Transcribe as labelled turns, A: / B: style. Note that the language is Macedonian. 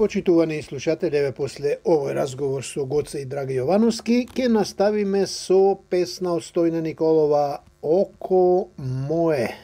A: Почитувани слушателеве, после овој разговор со Гоце и Драги Јовановски, ќе наставиме со песна од Стојна Николова «Око мое».